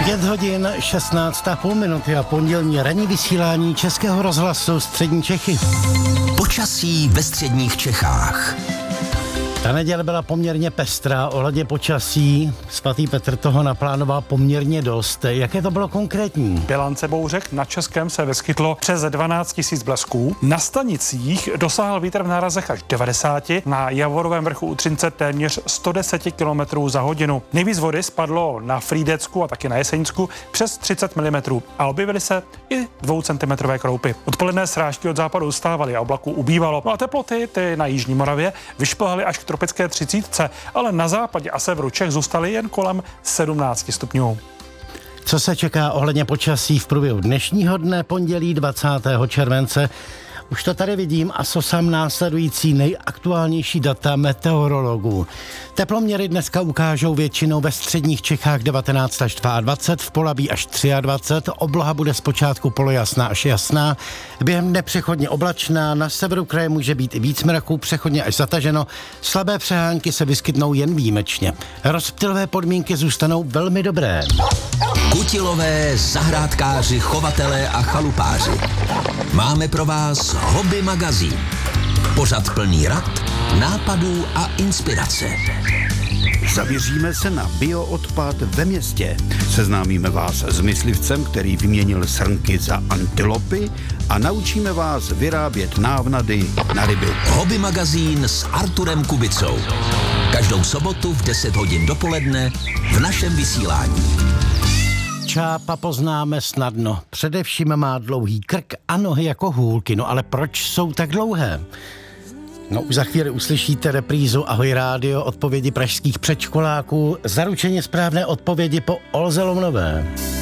5 hodin 16,5 minuty a pondělní ranní vysílání Českého rozhlasu Střední Čechy. Počasí ve středních Čechách. Ta neděle byla poměrně pestrá ohledně počasí. Svatý Petr toho naplánoval poměrně dost. Jaké to bylo konkrétní? Bilance bouřek na Českém se vyskytlo přes 12 000 blesků. Na stanicích dosáhl vítr v nárazech až 90, na Javorovém vrchu u Třince téměř 110 km za hodinu. Nejvíc vody spadlo na Frýdecku a taky na Jesenicku přes 30 mm a objevily se i 2 cm kroupy. Odpoledne srážky od západu ustávaly a oblaků ubývalo. No a teploty ty na jižní Moravě vyšplhaly až k tropické 30, ale na západě a severu Čech zůstaly jen kolem 17 stupňů. Co se čeká ohledně počasí v průběhu dnešního dne, pondělí 20. července? Už to tady vidím a sosám následující nejaktuálnější data meteorologů. Teploměry dneska ukážou většinou ve středních Čechách 19 až 22, v Polabí až 23, obloha bude zpočátku polojasná až jasná, během dne přechodně oblačná, na severu kraje může být i víc mraků, přechodně až zataženo, slabé přehánky se vyskytnou jen výjimečně. Rozptylové podmínky zůstanou velmi dobré. Kutilové, zahrádkáři, chovatelé a chalupáři. Máme pro vás Hobby magazín. Pořad plný rad, nápadů a inspirace. Zaměříme se na bioodpad ve městě. Seznámíme vás s myslivcem, který vyměnil srnky za antilopy a naučíme vás vyrábět návnady na ryby. Hobby magazín s Arturem Kubicou. Každou sobotu v 10 hodin dopoledne v našem vysílání. Čápa poznáme snadno. Především má dlouhý krk a nohy jako hůlky. No ale proč jsou tak dlouhé? No už za chvíli uslyšíte reprízu Ahoj rádio, odpovědi pražských předškoláků, zaručeně správné odpovědi po Olze Lomnové.